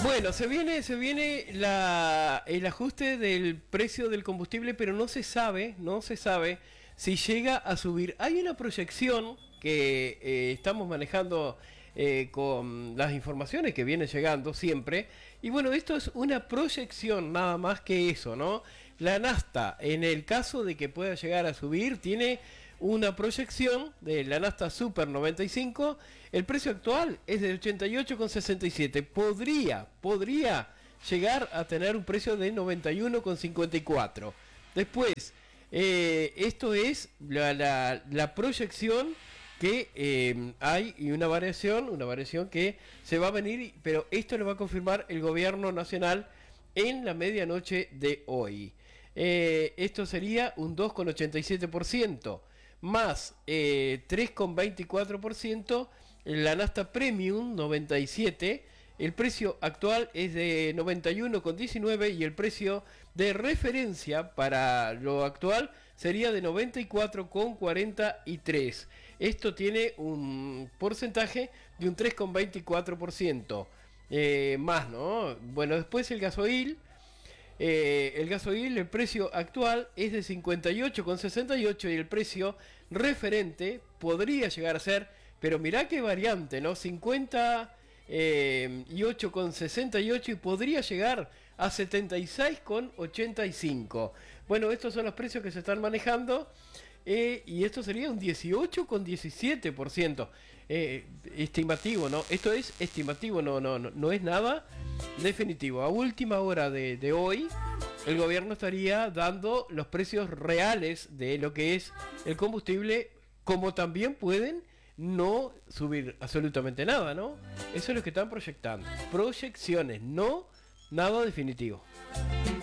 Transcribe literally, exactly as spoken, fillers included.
Bueno, se viene, se viene la, el ajuste del precio del combustible, pero no se sabe, no se sabe si llega a subir. Hay una proyección que eh, estamos manejando eh, con las informaciones que vienen llegando siempre. Y bueno, esto es una proyección nada más que eso, ¿no? La nafta, en el caso de que pueda llegar a subir, tiene una proyección de la nafta Super noventa y cinco. El precio actual es de ochenta y ocho con sesenta y siete. Podría, podría llegar a tener un precio de noventa y uno con cincuenta y cuatro. Después, eh, esto es la, la, la proyección que eh, hay y una variación, una variación que se va a venir, pero esto lo va a confirmar el gobierno nacional en la medianoche de hoy. Eh, esto sería un dos con ochenta y siete por ciento. Más eh, tres con veinticuatro por ciento la nafta Premium noventa y siete. El precio actual es de noventa y uno con diecinueve y el precio de referencia para lo actual sería de noventa y cuatro con cuarenta y tres. Esto tiene un porcentaje de un tres con veinticuatro por ciento eh, más, ¿no? Bueno, después el gasoil. Eh, el gasoil, el precio actual es de cincuenta y ocho con sesenta y ocho y el precio referente podría llegar a ser, pero mirá qué variante, ¿no? cincuenta y ocho con sesenta y ocho y podría llegar a setenta y seis con ochenta y cinco. Bueno, estos son los precios que se están manejando. Eh, y esto sería un dieciocho con diecisiete por ciento eh, estimativo, ¿no? Esto es estimativo, no, no, no, no es nada definitivo. A última hora de, de hoy, el gobierno estaría dando los precios reales de lo que es el combustible, como también pueden no subir absolutamente nada, ¿no? Eso es lo que están proyectando. Proyecciones, no nada definitivo.